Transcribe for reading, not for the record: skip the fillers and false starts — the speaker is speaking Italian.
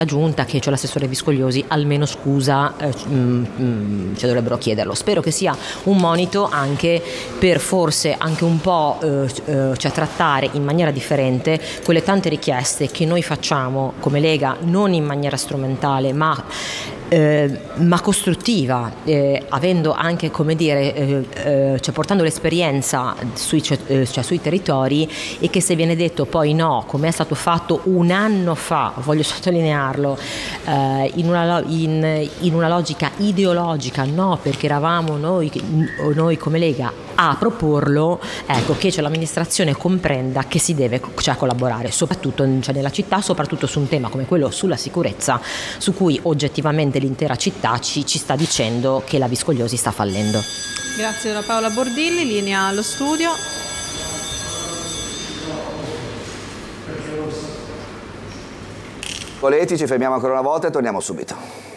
Giunta che c'è l'assessore Viscogliosi almeno scusa ci dovrebbero chiederlo. Spero che sia un monito anche per forse anche un po' cioè trattare in maniera differente quelle tante richieste che noi facciamo come Lega, non in maniera strumentale ma costruttiva, avendo anche, come dire, cioè portando l'esperienza sui territori, e che se viene detto poi no, come è stato fatto un anno fa, voglio sottolinearlo, in una logica ideologica, no, perché eravamo noi come Lega a proporlo, ecco, che l'amministrazione comprenda che si deve collaborare, soprattutto nella città, soprattutto su un tema come quello sulla sicurezza, su cui oggettivamente l'intera città ci sta dicendo che la Viscogliosi sta fallendo. Grazie a Paola Bordilli, linea allo studio. Colleghi, ci fermiamo ancora una volta e torniamo subito.